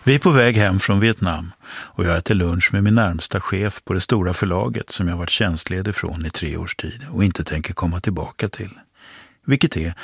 Vi är på väg hem från Vietnam och jag äter lunch med min närmsta chef på det stora förlaget som jag varit tjänstledig från i 3 års tid och inte tänker komma tillbaka till. Vilket är